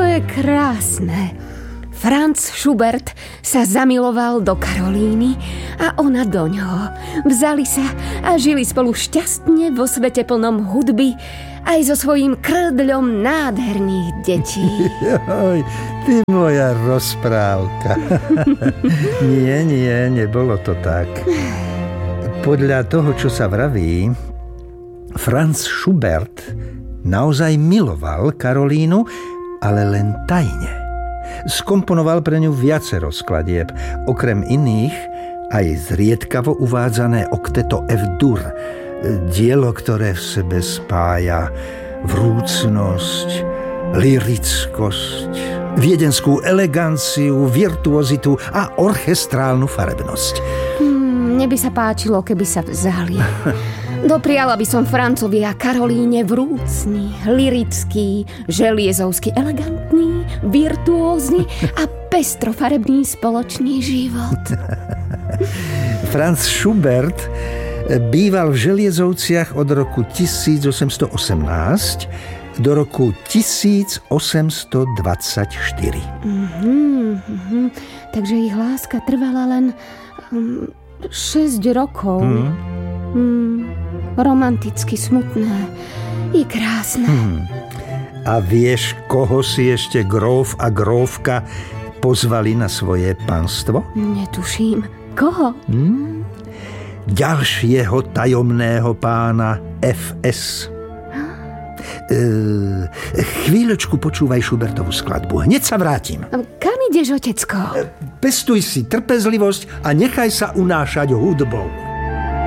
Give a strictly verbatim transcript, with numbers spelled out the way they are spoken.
je krásne. Franz Schubert sa zamiloval do Karolíny a ona do ňoho. Vzali sa a žili spolu šťastne vo svete plnom hudby aj so svojím krdľom nádherných detí. Joj, ty moja rozprávka. nie, nie, nebolo to tak. Podľa toho, čo sa vraví, Franz Schubert naozaj miloval Karolínu, ale len tajne. Skomponoval pre ňu viacero skladieb, okrem iných aj zriedkavo uvádzané okteto F-dur, dielo, ktoré v sebe spája vrúcnosť, lirickosť, viedenskú eleganciu, virtuozitu a orchestrálnu farebnosť. Hmm, mne by sa páčilo, keby sa vzali. Dopriala by som Francovi a Karolíne vrúcný, lirický, želiezovský, elegantný, virtuózny a pestrofarebný spoločný život. Franz Schubert býval v Želiezovciach od roku tisíc osemsto osemnásť do roku tisíc osemsto dvadsaťštyri. Mm-hmm, mm-hmm. Takže ich láska trvala len um, šesť rokov. Mm. Mm, romanticky smutné i krásne. Hmm. A vieš, koho si ešte gróf a grófka pozvali na svoje panstvo? Netuším. Koho? Hmm? Ďalšieho tajomného pána ef es. E, chvíľočku počúvaj Schubertovú skladbu. Hneď sa vrátim. Kam ideš, otecko? Pestuj si trpezlivosť a nechaj sa unášať hudbou.